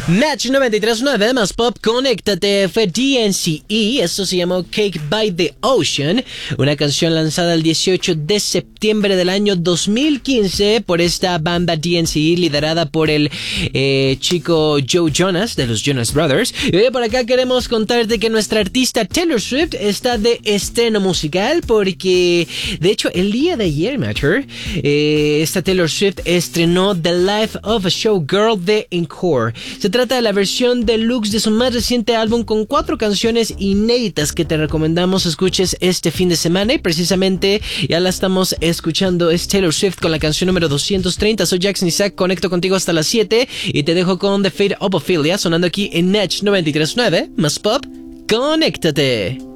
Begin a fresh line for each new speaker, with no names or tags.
Match 93.9 más pop, conéctate, fue DNCE, esto se llamó Cake by the Ocean, una canción lanzada el 18 de septiembre del año 2015 por esta banda DNCE liderada por el chico Joe Jonas de los Jonas Brothers. Y hoy por acá queremos contarte que nuestra artista Taylor Swift está de estreno musical porque de hecho el día de ayer, Matter, esta Taylor Swift estrenó The Life of a Showgirl de Encore. Se trata de la versión deluxe de su más reciente álbum con 4 canciones inéditas que te recomendamos escuches este fin de semana y precisamente ya la estamos escuchando. Es Taylor Swift con la canción número 230. Soy Jackson Isaac, conecto contigo hasta las 7 y te dejo con The Fate of Ophelia sonando aquí en Edge 93.9 más pop, conéctate.